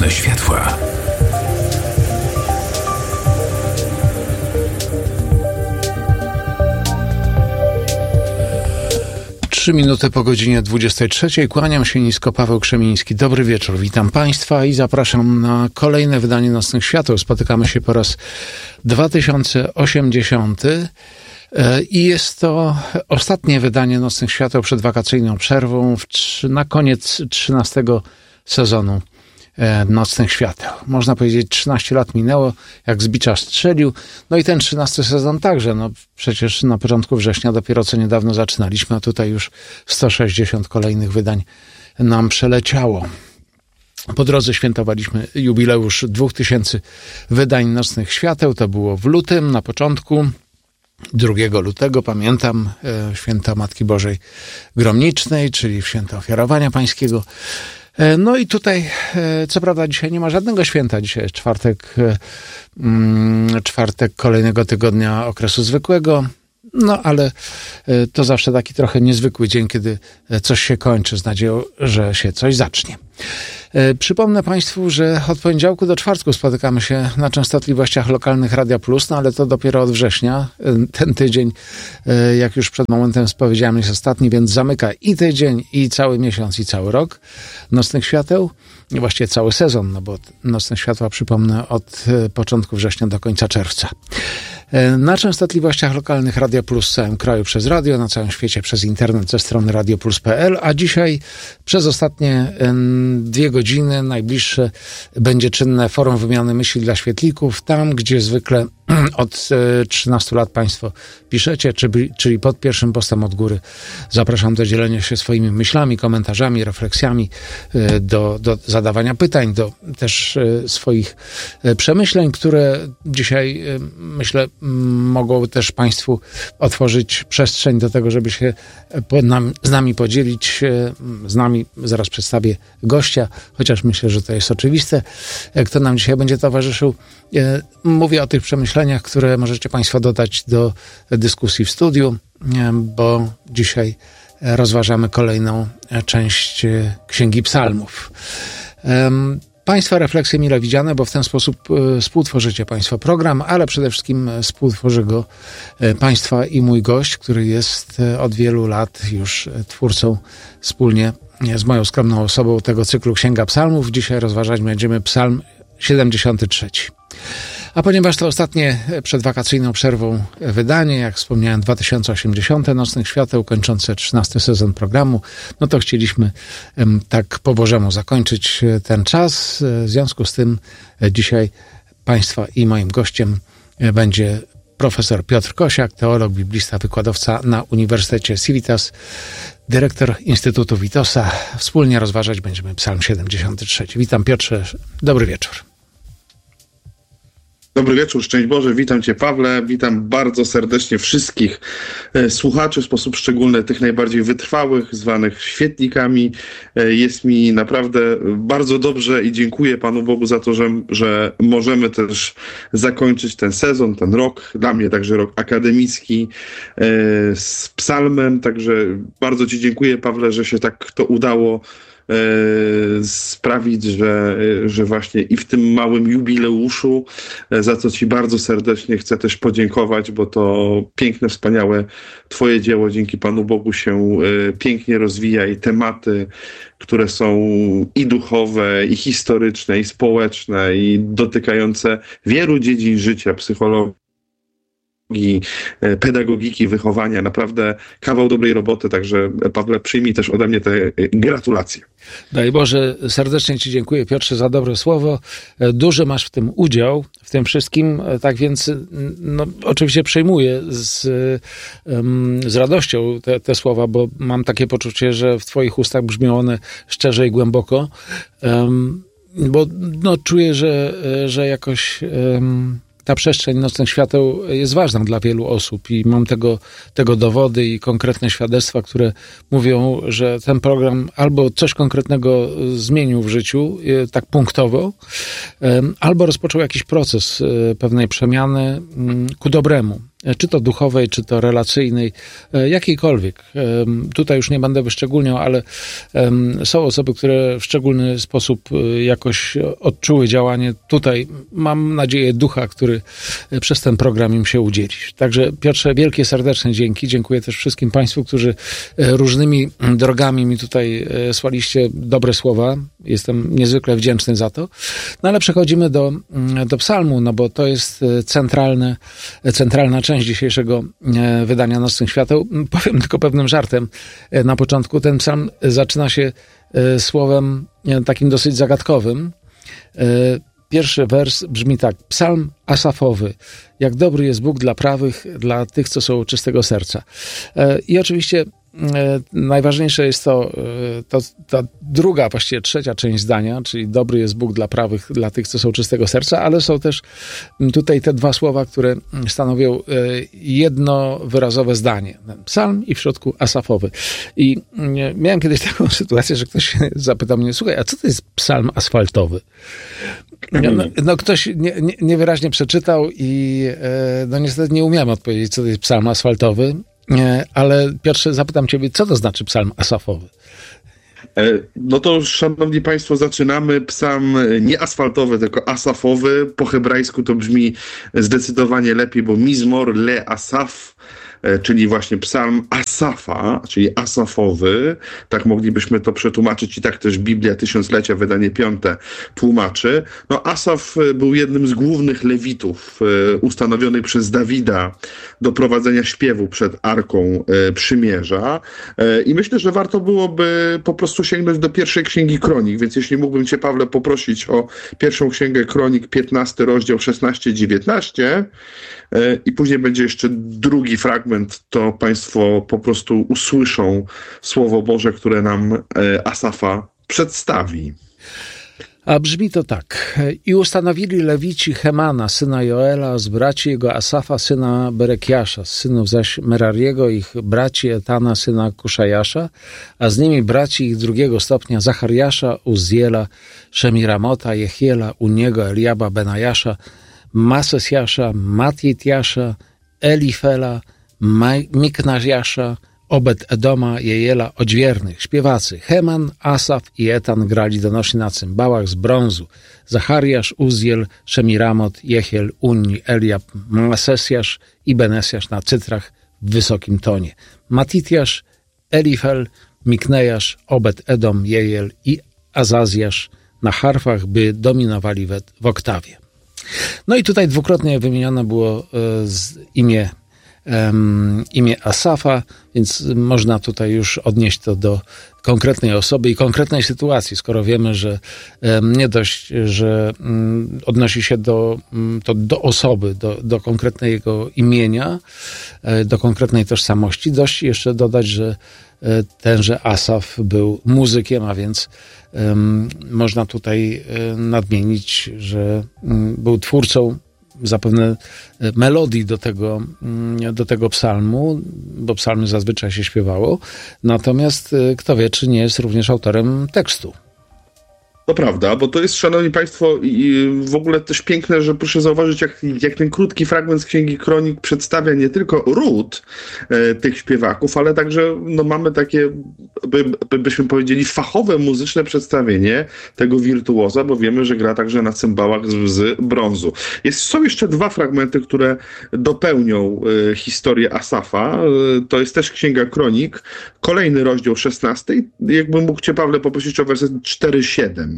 Nocne światła. Trzy minuty po godzinie 23. Kłaniam się nisko, Paweł Krzemiński. Dobry wieczór, witam Państwa i zapraszam na kolejne wydanie Nocnych Świateł. Spotykamy się po raz 2080 i jest to ostatnie wydanie Nocnych Świateł przed wakacyjną przerwą na koniec 13 sezonu Nocnych Świateł. Można powiedzieć, 13 lat minęło, jak z bicza strzelił. No i ten 13 sezon także. No przecież na początku września dopiero co niedawno zaczynaliśmy, a tutaj już 160 kolejnych wydań nam przeleciało. Po drodze świętowaliśmy jubileusz 2000 wydań Nocnych Świateł. To było w lutym, na początku 2 lutego, pamiętam, święta Matki Bożej Gromnicznej, czyli święto Ofiarowania Pańskiego. No i tutaj, co prawda dzisiaj nie ma żadnego święta, dzisiaj jest czwartek kolejnego tygodnia okresu zwykłego, no ale to zawsze taki trochę niezwykły dzień, kiedy coś się kończy z nadzieją, że się coś zacznie. Przypomnę Państwu, że od poniedziałku do czwartku spotykamy się na częstotliwościach lokalnych Radia Plus, no ale to dopiero od września. Ten tydzień, jak już przed momentem powiedziałem, jest ostatni, więc zamyka i tydzień, i cały miesiąc, i cały rok Nocnych Świateł. I właściwie cały sezon, no bo Nocne Światła, przypomnę, od początku września do końca czerwca. Na częstotliwościach lokalnych Radia Plus w całym kraju przez radio, na całym świecie przez internet ze strony radioplus.pl, a dzisiaj przez ostatnie 2 godziny najbliższe będzie czynne forum wymiany myśli dla świetlików, tam gdzie zwykle od 13 lat Państwo piszecie, czyli pod pierwszym postem od góry. Zapraszam do dzielenia się swoimi myślami, komentarzami, refleksjami, do zadawania pytań, do też swoich przemyśleń, które dzisiaj, myślę, mogą też Państwu otworzyć przestrzeń do tego, żeby się z nami podzielić. Z nami zaraz przedstawię gościa, chociaż myślę, że to jest oczywiste, kto nam dzisiaj będzie towarzyszył. Mówię o tych przemyśleniach, które możecie Państwo dodać do dyskusji w studiu, bo dzisiaj rozważamy kolejną część Księgi Psalmów. Państwa refleksje mile widziane, bo w ten sposób współtworzycie Państwo program, ale przede wszystkim współtworzy go Państwa i mój gość, który jest od wielu lat już twórcą wspólnie z moją skromną osobą tego cyklu Księga Psalmów. Dzisiaj rozważać będziemy Psalm 73. A ponieważ to ostatnie przed wakacyjną przerwą wydanie, jak wspomniałem, 2080 Nocnych Świateł, kończące 13 sezon programu, no to chcieliśmy tak po Bożemu zakończyć ten czas. W związku z tym dzisiaj Państwa i moim gościem będzie profesor Piotr Kosiak, teolog, biblista, wykładowca na Uniwersytecie Civitas, dyrektor Instytutu Witosa. Wspólnie rozważać będziemy Psalm 73. Witam, Piotrze, dobry wieczór. Dobry wieczór, szczęść Boże, witam Cię, Pawle, witam bardzo serdecznie wszystkich słuchaczy, w sposób szczególny tych najbardziej wytrwałych, zwanych świetlikami. Jest mi naprawdę bardzo dobrze i dziękuję Panu Bogu za to, że możemy też zakończyć ten sezon, ten rok, dla mnie także rok akademicki z psalmem, także bardzo Ci dziękuję, Pawle, że się tak to udało sprawić, że właśnie i w tym małym jubileuszu, za co Ci bardzo serdecznie chcę też podziękować, bo to piękne, wspaniałe Twoje dzieło dzięki Panu Bogu się pięknie rozwija i tematy, które są i duchowe, i historyczne, i społeczne, i dotykające wielu dziedzin życia, psychologii, pedagogiki, wychowania. Naprawdę kawał dobrej roboty, także Pawle, przyjmij też ode mnie te gratulacje. Daj Boże, serdecznie Ci dziękuję, Piotrze, za dobre słowo. Duży masz w tym udział, w tym wszystkim, tak więc no, oczywiście przyjmuję z radością te słowa, bo mam takie poczucie, że w Twoich ustach brzmią one szczerze i głęboko, bo no, czuję, że jakoś ta przestrzeń Nocnych Świateł jest ważna dla wielu osób i mam tego dowody i konkretne świadectwa, które mówią, że ten program albo coś konkretnego zmienił w życiu, tak punktowo, albo rozpoczął jakiś proces pewnej przemiany ku dobremu. czy to duchowej, czy to relacyjnej, jakiejkolwiek. Tutaj już nie będę wyszczególniał, ale są osoby, które w szczególny sposób jakoś odczuły działanie tutaj, mam nadzieję, ducha, który przez ten program im się udzieli. Także Piotrze, wielkie serdeczne dzięki. Dziękuję też wszystkim Państwu, którzy różnymi drogami mi tutaj słaliście dobre słowa. Jestem niezwykle wdzięczny za to. No ale przechodzimy do psalmu, no bo to jest centralna część dzisiejszego wydania Nocnych Świateł. Powiem tylko pewnym żartem na początku. Ten psalm zaczyna się słowem takim dosyć zagadkowym. Pierwszy wers brzmi tak: psalm asafowy. Jak dobry jest Bóg dla prawych, dla tych, co są czystego serca. I oczywiście najważniejsze jest ta druga, właściwie trzecia część zdania, czyli dobry jest Bóg dla prawych, dla tych, co są czystego serca, ale są też tutaj te dwa słowa, które stanowią jedno wyrazowe zdanie. Psalm i w środku asafowy. I miałem kiedyś taką sytuację, że ktoś zapytał mnie: słuchaj, a co to jest psalm asfaltowy? No ktoś niewyraźnie przeczytał i no niestety nie umiałem odpowiedzieć, co to jest psalm asfaltowy. Ale Piotrze, zapytam ciebie, co to znaczy psalm asafowy? No to, szanowni państwo, zaczynamy. Psalm nie asfaltowy, tylko asafowy. Po hebrajsku to brzmi zdecydowanie lepiej, bo mizmor le asaf, czyli właśnie psalm Asafa, czyli asafowy. Tak moglibyśmy to przetłumaczyć i tak też Biblia Tysiąclecia, wydanie 5 tłumaczy. No, Asaf był jednym z głównych lewitów ustanowionych przez Dawida do prowadzenia śpiewu przed Arką Przymierza. I myślę, że warto byłoby po prostu sięgnąć do pierwszej Księgi Kronik, więc jeśli mógłbym cię, Pawle, poprosić o pierwszą Księgę Kronik, 15 rozdział 16-19 i później będzie jeszcze drugi fragment, to państwo po prostu usłyszą Słowo Boże, które nam Asafa przedstawi. A brzmi to tak. I ustanowili Lewici Hemana, syna Joela, z braci jego Asafa, syna Berekiasza, z synów zaś Merariego, ich braci Etana, syna Kuszajasza, a z nimi braci ich drugiego stopnia Zachariasza, Uzziela, Szemiramota, Jehiela, Uniego, Eliaba, Benajasza, Masesjasza, Matitjasza, Elifela, Miknajasza, Obed-Edoma, Jejela, odźwiernych, śpiewacy. Heman, Asaf i Etan grali donośni na cymbałach z brązu. Zachariasz, Uzziel, Szemiramot, Jehiel, Unni, Eliab, Masesjasz i Benesjasz na cytrach w wysokim tonie. Matitjasz, Elifel, Miknejasz, Obed-Edom, Jejel i Azazjasz na harfach, by dominowali w oktawie. No i tutaj dwukrotnie wymienione było imię Asafa, więc można tutaj już odnieść to do konkretnej osoby i konkretnej sytuacji, skoro wiemy, że nie dość, że odnosi się do osoby, do konkretnego imienia, do konkretnej tożsamości. Dość jeszcze dodać, że tenże Asaf był muzykiem, a więc można tutaj nadmienić, że był twórcą zapewne melodii do tego psalmu, bo psalmy zazwyczaj się śpiewało. Natomiast kto wie, czy nie jest również autorem tekstu. To prawda, bo to jest, szanowni państwo, i w ogóle też piękne, że proszę zauważyć, jak ten krótki fragment z Księgi Kronik przedstawia nie tylko ród tych śpiewaków, ale także no, mamy takie, byśmy powiedzieli, fachowe muzyczne przedstawienie tego wirtuoza, bo wiemy, że gra także na cymbałach z brązu. Są jeszcze dwa fragmenty, które dopełnią historię Asafa. To jest też Księga Kronik, kolejny rozdział 16. Jakbym mógł cię, Pawle, poprosić o werset 4-7.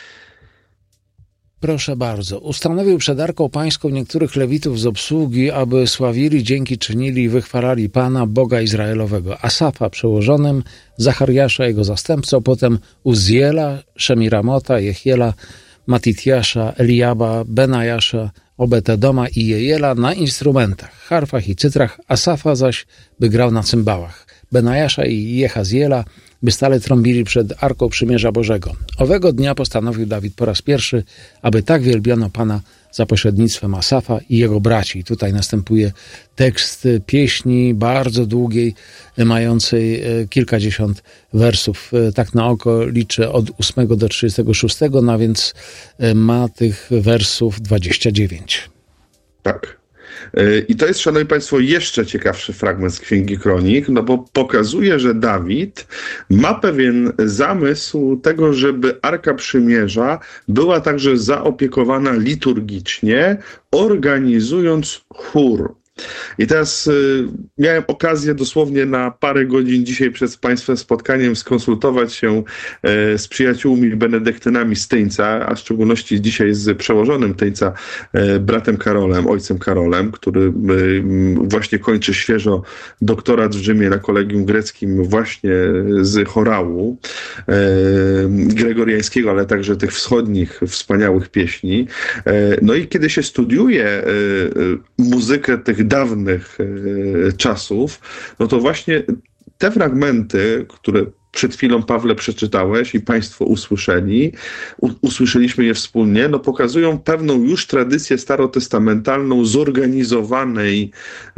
Proszę bardzo. Ustanowił przed Arką Pańską niektórych lewitów z obsługi, aby sławili, dzięki czynili i wychwalali Pana, Boga Izraelowego. Asafa przełożonym, Zachariasza jego zastępcą, potem Uzziela, Szemiramota, Jehiela, Matitjasza, Eliaba, Benajasza, Obed-Edoma i Jejela na instrumentach, harfach i cytrach, Asafa zaś by grał na cymbałach. Benajasza i Jehaziela by stale trąbili przed Arką Przymierza Bożego. Owego dnia postanowił Dawid po raz pierwszy, aby tak wielbiono Pana za pośrednictwem Asafa i jego braci. I tutaj następuje tekst pieśni bardzo długiej, mającej kilkadziesiąt wersów. Tak na oko liczę od 8 do 36, no więc ma tych wersów 29. Tak. I to jest, szanowni państwo, jeszcze ciekawszy fragment z Księgi Kronik, no bo pokazuje, że Dawid ma pewien zamysł tego, żeby Arka Przymierza była także zaopiekowana liturgicznie, organizując chór. I teraz miałem okazję dosłownie na parę godzin dzisiaj przed państwem spotkaniem skonsultować się z przyjaciółmi benedyktynami z Tyńca, a w szczególności dzisiaj z przełożonym Tyńca bratem Karolem, ojcem Karolem, który właśnie kończy świeżo doktorat w Rzymie na Kolegium Greckim właśnie z chorału gregoriańskiego, ale także tych wschodnich, wspaniałych pieśni. No i kiedy się studiuje muzykę tych dawnych czasów, no to właśnie te fragmenty, które przed chwilą, Pawle, przeczytałeś i państwo usłyszeliśmy je wspólnie, no pokazują pewną już tradycję starotestamentalną zorganizowanej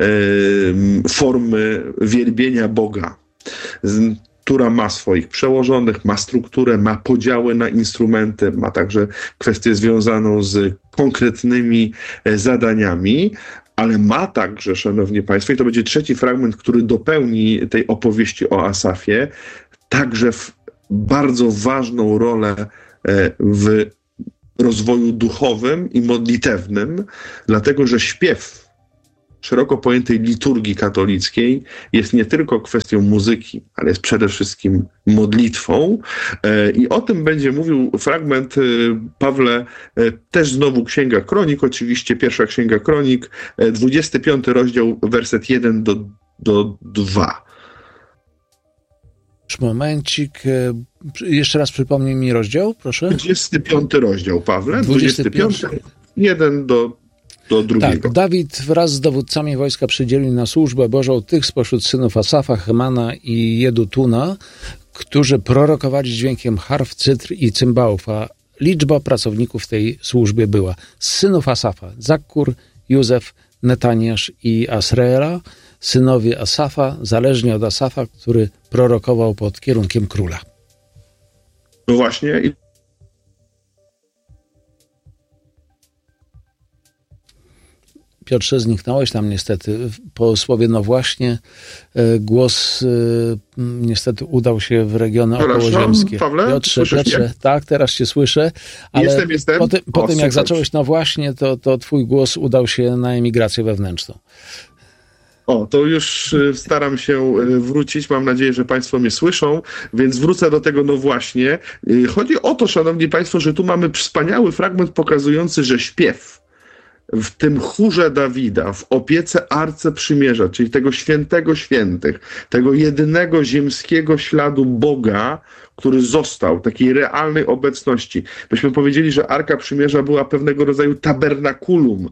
formy wielbienia Boga, która ma swoich przełożonych, ma strukturę, ma podziały na instrumenty, ma także kwestię związaną z konkretnymi zadaniami, ale ma także, szanowni państwo, i to będzie trzeci fragment, który dopełni tej opowieści o Asafie, także bardzo ważną rolę w rozwoju duchowym i modlitewnym, dlatego że śpiew szeroko pojętej liturgii katolickiej jest nie tylko kwestią muzyki, ale jest przede wszystkim modlitwą. I o tym będzie mówił fragment, Pawle, też znowu Księga Kronik, oczywiście pierwsza Księga Kronik, 25 rozdział, werset 1 do 2. Momencik, jeszcze raz przypomnij mi rozdział, proszę. 25 rozdział, Pawle, 25, 1 do drugiego. Tak, Dawid wraz z dowódcami wojska przydzielił na służbę Bożą tych spośród synów Asafa, Hemana i Jedutuna, którzy prorokowali dźwiękiem harf, cytr i cymbałów, a liczba pracowników w tej służbie była z synów Asafa: Zakkur, Józef, Netaniasz i Asreela, synowie Asafa, zależnie od Asafa, który prorokował pod kierunkiem króla. No właśnie. Piotrze, zniknąłeś tam niestety. Po słowie no właśnie głos niestety udał się w regiony okołoziemskie. Pawle, Piotrze, tak, teraz cię słyszę, ale jestem. Po tym jak zacząłeś no właśnie, to twój głos udał się na emigrację wewnętrzną. To już staram się wrócić. Mam nadzieję, że państwo mnie słyszą, więc wrócę do tego no właśnie. Chodzi o to, szanowni państwo, że tu mamy wspaniały fragment pokazujący, że śpiew w tym chórze Dawida, w opiece Arce Przymierza, czyli tego świętego świętych, tego jedynego ziemskiego śladu Boga, który został, takiej realnej obecności. Myśmy powiedzieli, że Arka Przymierza była pewnego rodzaju tabernakulum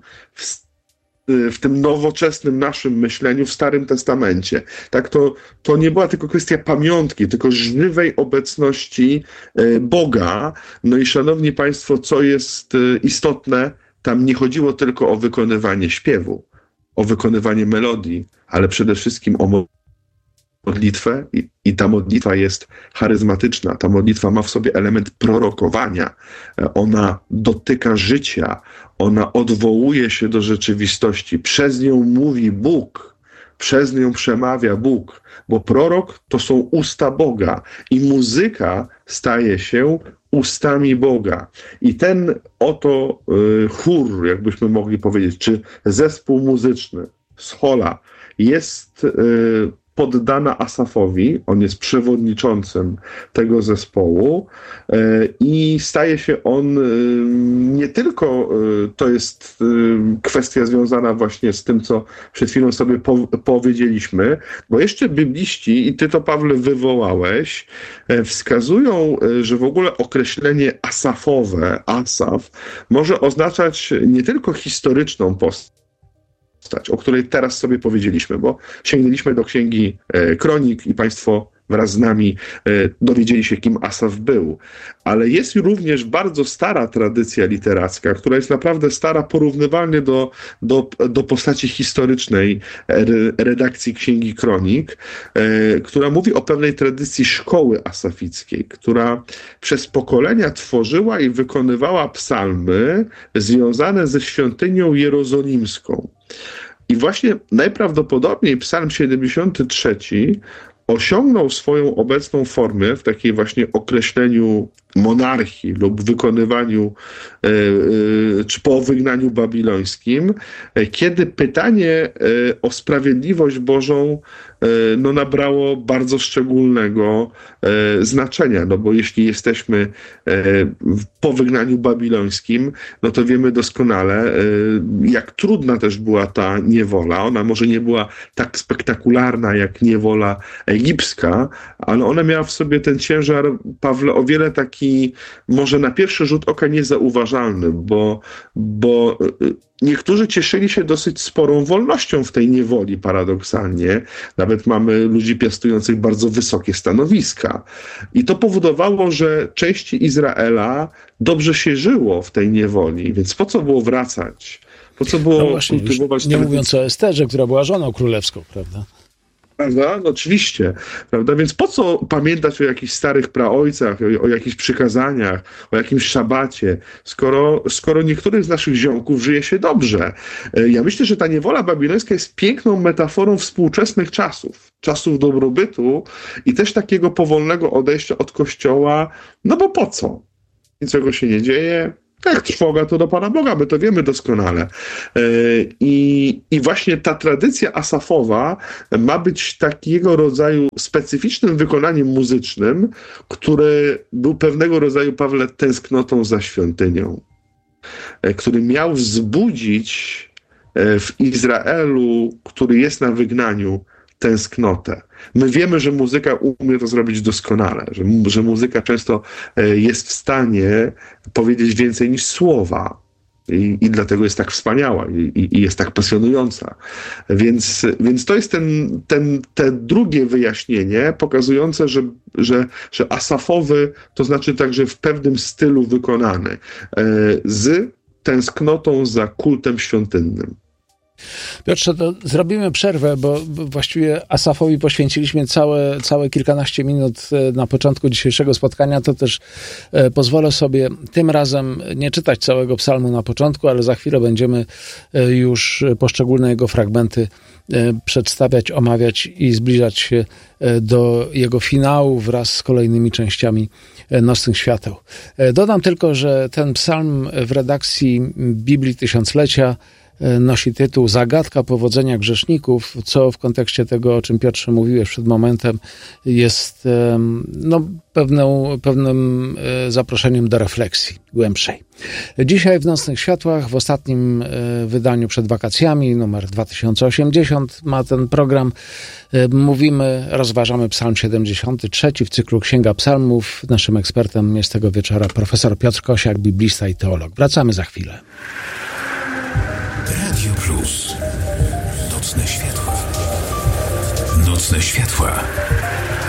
w tym nowoczesnym naszym myśleniu w Starym Testamencie. Tak, to nie była tylko kwestia pamiątki, tylko żywej obecności Boga. No i szanowni państwo, co jest istotne, tam nie chodziło tylko o wykonywanie śpiewu, o wykonywanie melodii, ale przede wszystkim o modlitwę i ta modlitwa jest charyzmatyczna. Ta modlitwa ma w sobie element prorokowania. Ona dotyka życia, ona odwołuje się do rzeczywistości. Przez nią mówi Bóg, przez nią przemawia Bóg, bo prorok to są usta Boga i muzyka staje się ustami Boga. I ten oto chór, jakbyśmy mogli powiedzieć, czy zespół muzyczny, schola, jest poddana Asafowi, on jest przewodniczącym tego zespołu i staje się on nie tylko, to jest kwestia związana właśnie z tym, co przed chwilą sobie powiedzieliśmy, bo jeszcze bibliści, i ty to, Pawle, wywołałeś, wskazują, że w ogóle określenie asafowe, Asaf, może oznaczać nie tylko historyczną postać, o której teraz sobie powiedzieliśmy, bo sięgnęliśmy do Księgi Kronik i państwo wraz z nami dowiedzieli się, kim Asaf był. Ale jest również bardzo stara tradycja literacka, która jest naprawdę stara porównywalnie do postaci historycznej redakcji Księgi Kronik, która mówi o pewnej tradycji szkoły asafickiej, która przez pokolenia tworzyła i wykonywała psalmy związane ze świątynią jerozolimską. I właśnie najprawdopodobniej psalm 73 osiągnął swoją obecną formę w takiej właśnie określeniu monarchii lub wykonywaniu, czy po wygnaniu babilońskim, kiedy pytanie o sprawiedliwość Bożą nabrało bardzo szczególnego znaczenia, bo jeśli jesteśmy po wygnaniu babilońskim, to wiemy doskonale, jak trudna też była ta niewola. Ona może nie była tak spektakularna jak niewola egipska, ale ona miała w sobie ten ciężar, Pawle, o wiele taki może na pierwszy rzut oka niezauważalny, bo niektórzy cieszyli się dosyć sporą wolnością w tej niewoli, paradoksalnie. Nawet mamy ludzi piastujących bardzo wysokie stanowiska. I to powodowało, że części Izraela dobrze się żyło w tej niewoli, więc po co było wracać? Po co było kultywować... Nie mówiąc o Esterze, która była żoną królewską, prawda? Prawda? No oczywiście. Prawda? Więc po co pamiętać o jakichś starych praojcach, o jakichś przykazaniach, o jakimś szabacie, skoro niektórych z naszych ziomków żyje się dobrze? Ja myślę, że ta niewola babilońska jest piękną metaforą współczesnych czasów dobrobytu i też takiego powolnego odejścia od Kościoła, bo po co? Niczego się nie dzieje. Jak trwoga, to do Pana Boga, my to wiemy doskonale. I właśnie ta tradycja asafowa ma być takiego rodzaju specyficznym wykonaniem muzycznym, który był pewnego rodzaju, Pawle, tęsknotą za świątynią, który miał wzbudzić w Izraelu, który jest na wygnaniu, tęsknotę. My wiemy, że muzyka umie to zrobić doskonale, że muzyka często jest w stanie powiedzieć więcej niż słowa. I dlatego jest tak wspaniała i jest tak pasjonująca. Więc to jest te drugie wyjaśnienie pokazujące, że asafowy to znaczy także w pewnym stylu wykonany, z tęsknotą za kultem świątynnym. Piotrze, to zrobimy przerwę, bo właściwie Asafowi poświęciliśmy całe kilkanaście minut na początku dzisiejszego spotkania. To też pozwolę sobie tym razem nie czytać całego psalmu na początku, ale za chwilę będziemy już poszczególne jego fragmenty przedstawiać, omawiać i zbliżać się do jego finału wraz z kolejnymi częściami Nocnych Świateł. Dodam tylko, że ten psalm w redakcji Biblii Tysiąclecia nosi tytuł Zagadka powodzenia grzeszników, co w kontekście tego, o czym Piotrze mówiłeś przed momentem, jest pewnym zaproszeniem do refleksji głębszej. Dzisiaj w Nocnych Światłach, w ostatnim wydaniu przed wakacjami, numer 2080 ma ten program, rozważamy psalm 73 w cyklu Księga Psalmów. Naszym ekspertem jest tego wieczora profesor Piotr Kosiak, biblista i teolog. Wracamy za chwilę. Radio Plus. Nocne światła. Nocne światła.